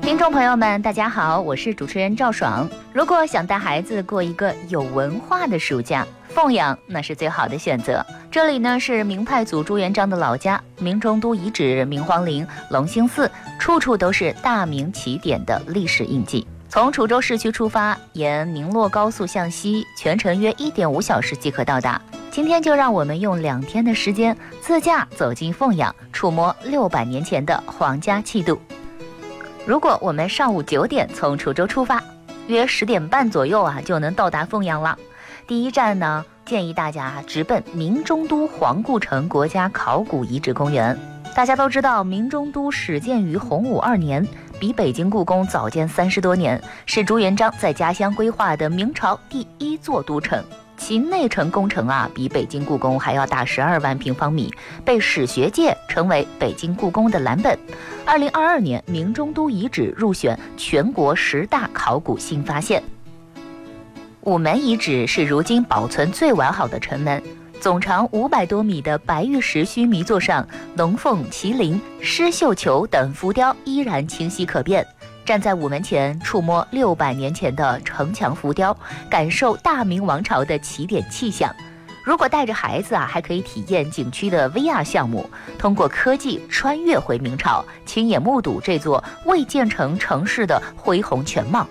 听众朋友们，大家好，我是主持人赵爽。如果想带孩子过一个有文化的暑假，凤阳那是最好的选择。这里呢是明太祖朱元璋的老家，明中都遗址明皇陵、隆兴寺，处处都是大明起点的历史印记。从滁州市区出发，沿宁洛高速向西，全程约1.5小时即可到达。今天就让我们用2天的时间自驾走进凤阳，触摸600年前的皇家气度。如果我们上午9点从滁州出发，约10点半左右就能到达凤阳了。第一站呢，建议大家直奔明中都皇固城国家考古遗址公园。大家都知道，明中都始建于洪武2年，比北京故宫早建30多年，是朱元璋在家乡规划的明朝第1座都城。其内城工程比北京故宫还要大12万平方米，被史学界称为北京故宫的蓝本。2022年，明中都遗址入选全国10大考古新发现。午门遗址是如今保存最完好的城门，总长500多米的白玉石须弥座上，龙凤、麒麟、狮绣球等浮雕依然清晰可辨。站在午门前，触摸600年前的城墙浮雕，感受大明王朝的起点气象。如果带着孩子还可以体验景区的 VR 项目，通过科技穿越回明朝，亲眼目睹这座未建成城市的恢宏全貌。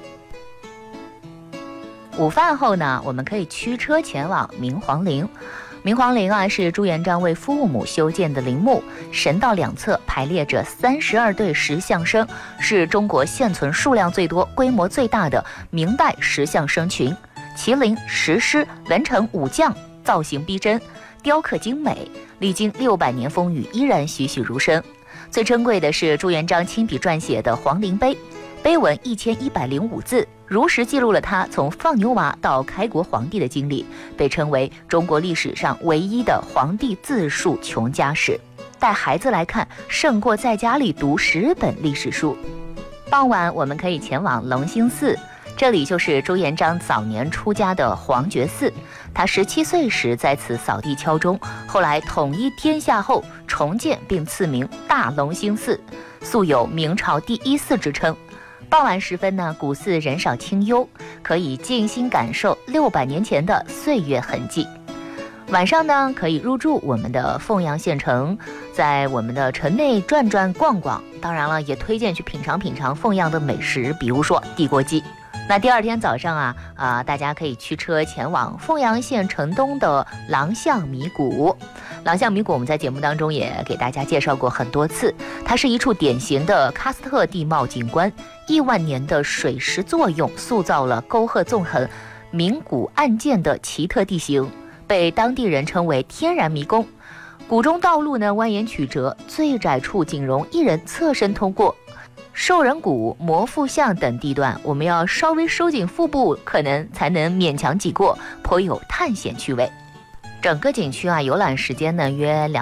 午饭后呢，我们可以驱车前往明皇陵。明皇陵是朱元璋为父母修建的陵墓，神道两侧排列着32对石像生，是中国现存数量最多、规模最大的明代石像生群。麒麟、石狮、文成武将造型逼真，雕刻精美，历经600年风雨依然栩栩如生。最珍贵的是朱元璋亲笔撰写的皇陵碑，碑文1105字，如实记录了他从放牛娃到开国皇帝的经历，被称为中国历史上唯一的皇帝自述穷家史。带孩子来看，胜过在家里读10本历史书。傍晚我们可以前往隆兴寺，这里就是朱元璋早年出家的皇觉寺。他17岁时在此扫地敲钟，后来统一天下后重建并赐名大隆兴寺，素有明朝第1寺之称。傍晚时分呢，古寺人少清幽，可以静心感受600年前的岁月痕迹。晚上呢，可以入住我们的凤阳县城，在我们的城内转转逛逛。当然了，也推荐去品尝品尝凤阳的美食，比如说地锅鸡。那第2天早上大家可以驱车前往凤阳县城东的郎相米谷。郎相米谷我们在节目当中也给大家介绍过很多次，它是一处典型的喀斯特地貌景观，亿万年的水蚀作用塑造了沟壑纵横、明谷暗涧的奇特地形，被当地人称为天然迷宫。谷中道路呢蜿蜒曲折，最窄处仅容1人侧身通过。兽人谷、魔腹巷等地段，我们要稍微收紧腹部，可能才能勉强挤过，颇有探险趣味。整个景区游览时间呢约